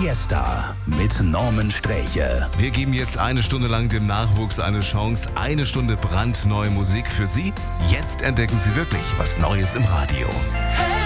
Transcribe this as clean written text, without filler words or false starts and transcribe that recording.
Fiesta mit Norman Sträche. Wir geben jetzt eine Stunde lang dem Nachwuchs eine Chance. Eine Stunde brandneue Musik für Sie. Jetzt entdecken Sie wirklich was Neues im Radio.